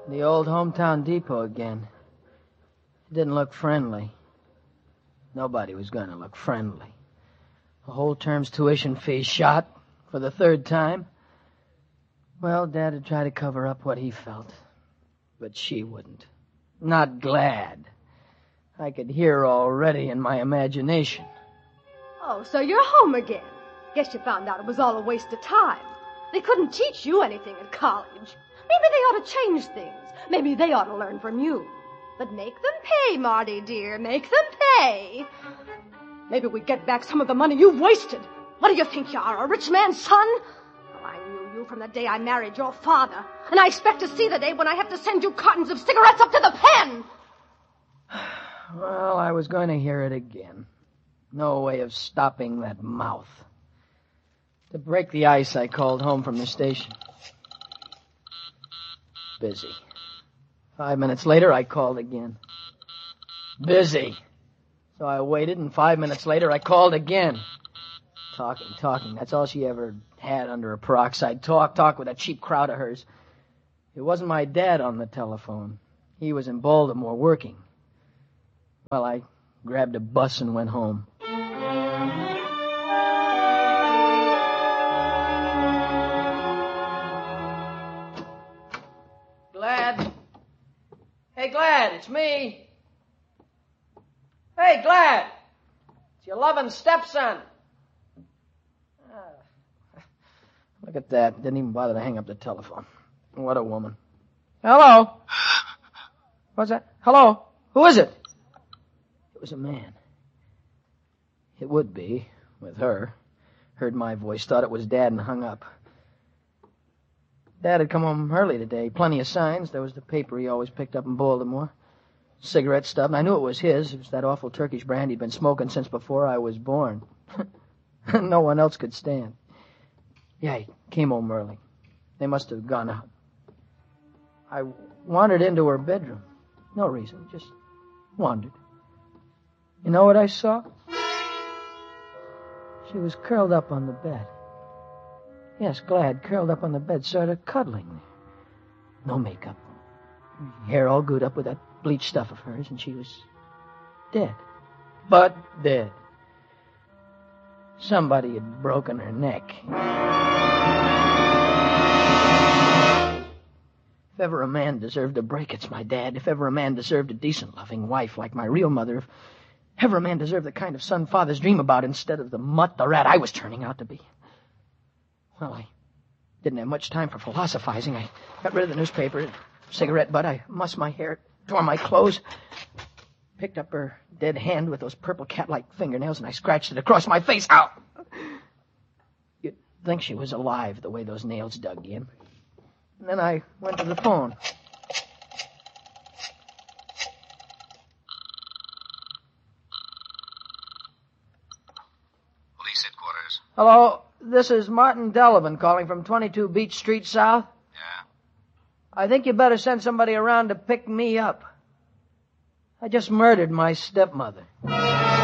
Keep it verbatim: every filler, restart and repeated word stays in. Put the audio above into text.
The old hometown depot again. It didn't look friendly. Nobody was going to look friendly. The whole term's tuition fee shot for the third time. Well, Dad had tried to cover up what he felt, but she wouldn't. Not glad. I could hear her already in my imagination. Oh, so you're home again. Guess you found out it was all a waste of time. They couldn't teach you anything at college. Maybe they ought to change things. Maybe they ought to learn from you. But make them pay, Marty, dear. Make them pay. Maybe we get back some of the money you've wasted. What do you think you are, a rich man's son? Well, I knew you from the day I married your father. And I expect to see the day when I have to send you cartons of cigarettes up to the pen. Well, I was going to hear it again. No way of stopping that mouth. To break the ice, I called home from the station. Busy. Five minutes later, I called again. Busy. So I waited, and five minutes later, I called again. Talking, talking. That's all she ever had under her peroxide. Talk, talk with that cheap crowd of hers. It wasn't my dad on the telephone. He was in Baltimore working. Well, I grabbed a bus and went home. Glad. Hey, Glad, it's me. Hey, Glad. It's your loving stepson. Ah. Look at that. Didn't even bother to hang up the telephone. What a woman. Hello? What's that? Hello? Who is it? It was a man. It would be, with her. Heard my voice, thought it was Dad, and hung up. Dad had come home early today. Plenty of signs. There was the paper he always picked up in Baltimore. Cigarette stuff, and I knew it was his. It was that awful Turkish brand he'd been smoking since before I was born. No one else could stand. Yeah, he came home early. They must have gone out. I wandered into her bedroom. No reason, just wandered. You know what I saw? She was curled up on the bed. Yes, Glad, curled up on the bed, sort of cuddling there. No makeup. Hair all glued up with that bleach stuff of hers, and she was dead. But dead. Somebody had broken her neck. If ever a man deserved a break, it's my dad. If ever a man deserved a decent, loving wife like my real mother, if ever a man deserved the kind of son fathers dream about instead of the mutt, the rat I was turning out to be. Well, I didn't have much time for philosophizing. I got rid of the newspaper, cigarette butt. I mussed my hair, tore my clothes, picked up her dead hand with those purple cat-like fingernails, and I scratched it across my face. Ow! You'd think she was alive the way those nails dug in. And then I went to the phone. Police headquarters. Hello, this is Martin Delavan calling from twenty-two Beach Street South. Yeah? I think you better send somebody around to pick me up. I just murdered my stepmother.